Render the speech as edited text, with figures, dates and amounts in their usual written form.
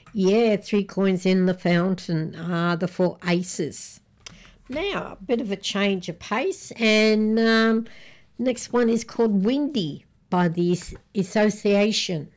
Yeah, 3 coins in the fountain are the 4 aces. Now, a bit of a change of pace, and next one is called Windy by the Association.